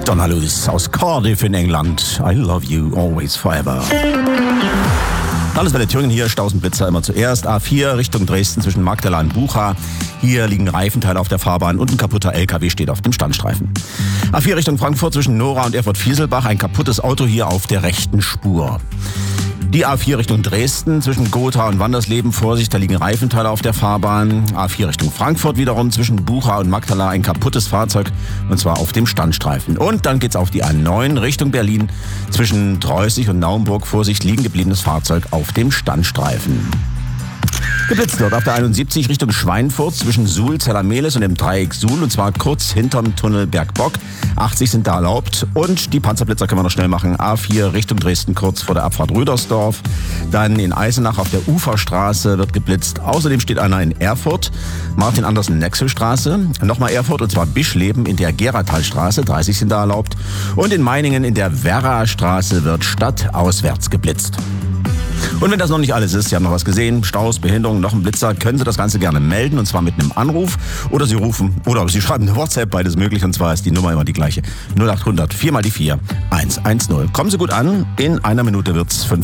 Donna Lewis aus Cardiff in England. I love you always forever. Landeswelle Thüringen hier, Stausenblitzer immer zuerst. A4 Richtung Dresden zwischen Magdala und Bucha. Hier liegen Reifenteile auf der Fahrbahn und ein kaputter LKW steht auf dem Standstreifen. A4 Richtung Frankfurt zwischen Nora und Erfurt-Fieselbach. Ein kaputtes Auto hier auf der rechten Spur. Die A4 Richtung Dresden zwischen Gotha und Wandersleben. Vorsicht, da liegen Reifenteile auf der Fahrbahn. A4 Richtung Frankfurt wiederum zwischen Bucha und Magdala. Ein kaputtes Fahrzeug und zwar auf dem Standstreifen. Und dann geht's auf die A9 Richtung Berlin zwischen Treußig und Naumburg. Vorsicht, liegen gebliebenes Fahrzeug auf dem Standstreifen. Geblitzt dort auf der 71 Richtung Schweinfurt zwischen Suhl, Zellermeles und dem Dreieck Suhl, und zwar kurz hinterm Tunnel Bergbock. 80 sind da erlaubt und die Panzerblitzer können wir noch schnell machen. A4 Richtung Dresden kurz vor der Abfahrt Rüdersdorf. Dann in Eisenach auf der Uferstraße wird geblitzt. Außerdem steht einer in Erfurt, Martin-Andersen-Nexel-Straße. Nochmal Erfurt, und zwar Bischleben in der Geratalstraße. 30 sind da erlaubt. Und in Meiningen in der Werra-Straße wird stadtauswärts geblitzt. Und wenn das noch nicht alles ist, Sie haben noch was gesehen, Staus, Behinderung, noch ein Blitzer, können Sie das Ganze gerne melden, und zwar mit einem Anruf, oder Sie rufen, oder Sie schreiben eine WhatsApp, beides möglich, und zwar ist die Nummer immer die gleiche. 0800 4 mal die 4 110. Kommen Sie gut an, in einer Minute wird's 5.